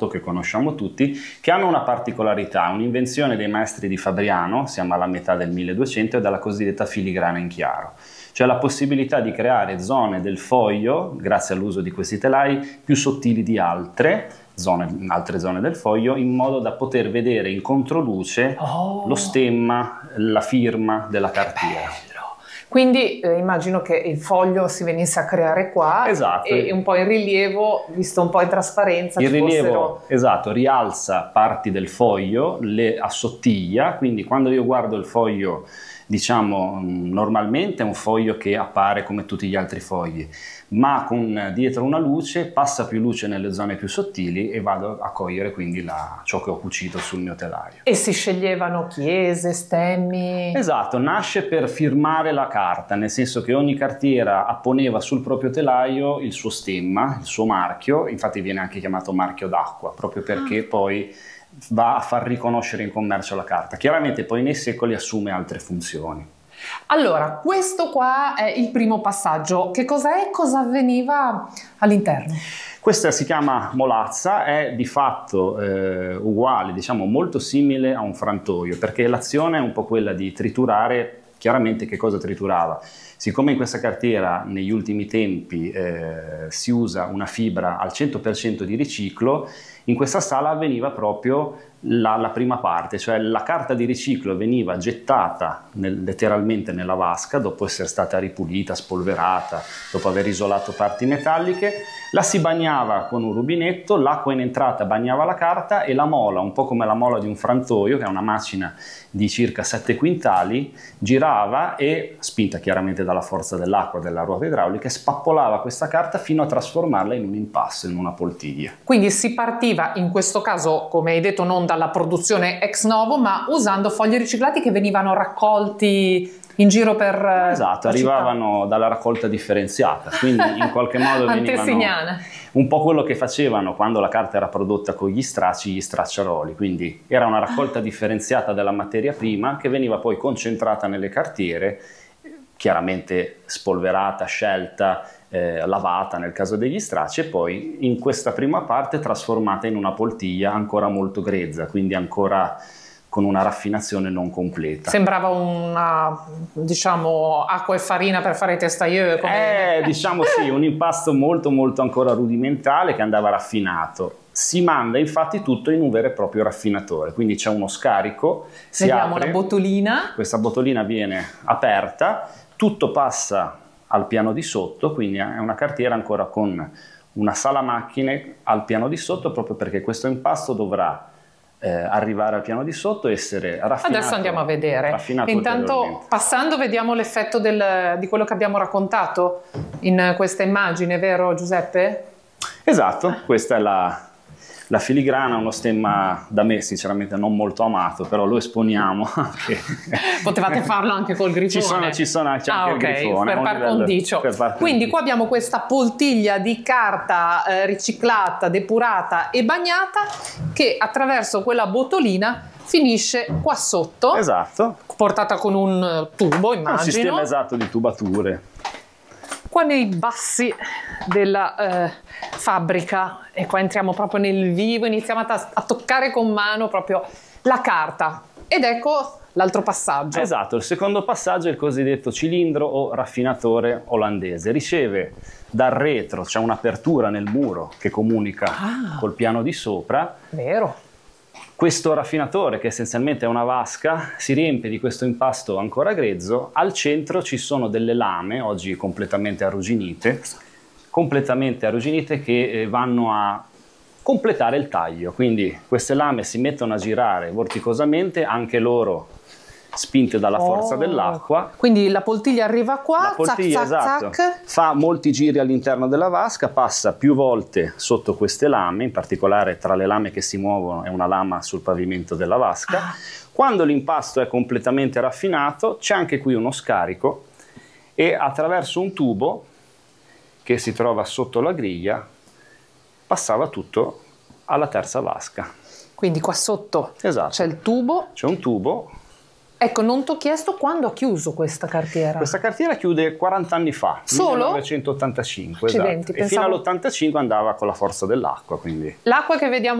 noto, che conosciamo tutti, che hanno una particolarità, un'invenzione dei maestri di Fabriano, siamo alla metà del 1200, e dalla cosiddetta filigrana in chiaro, cioè la possibilità di creare zone del foglio, grazie all'uso di questi telai, più sottili di altre zone del foglio, in modo da poter vedere in controluce lo stemma, la firma della cartiera. Quindi immagino che il foglio si venisse a creare qua, esatto, e un po' in rilievo, visto un po' in trasparenza, il rilievo, esatto, rialza parti del foglio, le assottiglia, quindi quando io guardo il foglio, diciamo, normalmente è un foglio che appare come tutti gli altri fogli, ma con dietro una luce, passa più luce nelle zone più sottili e vado a cogliere quindi ciò che ho cucito sul mio telaio. E si sceglievano chiese, stemmi? Esatto, nasce per firmare la carta, nel senso che ogni cartiera apponeva sul proprio telaio il suo stemma, il suo marchio, infatti viene anche chiamato marchio d'acqua, proprio perché poi va a far riconoscere in commercio la carta. Chiaramente poi nei secoli assume altre funzioni. Allora, questo qua è il primo passaggio. Che cos'è? Cosa avveniva all'interno? Questa si chiama molazza, è di fatto uguale, diciamo molto simile a un frantoio, perché l'azione è un po' quella di triturare. Chiaramente che cosa triturava? Siccome in questa cartiera negli ultimi tempi si usa una fibra al 100% di riciclo, in questa sala avveniva proprio la prima parte, cioè la carta di riciclo veniva gettata letteralmente nella vasca dopo essere stata ripulita, spolverata, dopo aver isolato parti metalliche, la si bagnava con un rubinetto, l'acqua in entrata bagnava la carta e la mola, un po' come la mola di un frantoio, che è una macina di circa 7 quintali, girava e, spinta chiaramente dalla forza dell'acqua, della ruota idraulica, spappolava questa carta fino a trasformarla in un impasto, in una poltiglia. Quindi si partiva in questo caso, come hai detto, non dalla produzione ex novo, ma usando fogli riciclati che venivano raccolti in giro per esatto, arrivavano dalla raccolta differenziata, quindi in qualche modo venivano un po' quello che facevano quando la carta era prodotta con gli stracci, gli stracciaroli, quindi era una raccolta differenziata della materia prima che veniva poi concentrata nelle cartiere, chiaramente spolverata, scelta, lavata nel caso degli stracci, e poi in questa prima parte trasformata in una poltiglia ancora molto grezza, quindi ancora con una raffinazione non completa. Sembrava una, diciamo, acqua e farina per fare i testailleux. Diciamo sì, un impasto molto molto ancora rudimentale che andava raffinato. Si manda infatti tutto in un vero e proprio raffinatore, quindi c'è uno scarico, si vediamo apre, la botolina. Questa botolina viene aperta, tutto passa al piano di sotto, quindi è una cartiera ancora con una sala macchine al piano di sotto, proprio perché questo impasto dovrà arrivare al piano di sotto e essere raffinato. Adesso andiamo a vedere. Intanto, passando, vediamo l'effetto di quello che abbiamo raccontato in questa immagine, vero Giuseppe? Esatto, questa è la filigrana, uno stemma da me sinceramente non molto amato, però lo esponiamo anche. Potevate farlo anche col grifone. C'è anche il grifone. Per par condicio. Quindi qua abbiamo questa poltiglia di carta riciclata, depurata e bagnata che attraverso quella botolina finisce qua sotto. Esatto. Portata con un tubo, immagino. Un sistema esatto di tubature. Qua nei bassi della fabbrica, e qua entriamo proprio nel vivo, iniziamo a toccare con mano proprio la carta, ed ecco l'altro passaggio. Esatto, il secondo passaggio è il cosiddetto cilindro o raffinatore olandese. Riceve dal retro, c'è un'apertura nel muro che comunica col piano di sopra. Vero. Questo raffinatore, che essenzialmente è una vasca, si riempie di questo impasto ancora grezzo. Al centro ci sono delle lame, oggi completamente arrugginite, che vanno a completare il taglio. Quindi queste lame si mettono a girare vorticosamente, anche loro spinte dalla forza dell'acqua. Quindi la poltiglia arriva qua, esatto, fa molti giri all'interno della vasca, passa più volte sotto queste lame, in particolare tra le lame che si muovono è una lama sul pavimento della vasca. Quando l'impasto è completamente raffinato c'è anche qui uno scarico e attraverso un tubo che si trova sotto la griglia passava tutto alla terza vasca. Quindi qua sotto c'è il tubo. C'è un tubo. Ecco, non ti ho chiesto quando ha chiuso questa cartiera. Questa cartiera chiude 40 anni fa, solo? 1985, Accidenti, esatto. E fino all'85 andava con la forza dell'acqua. L'acqua che vediamo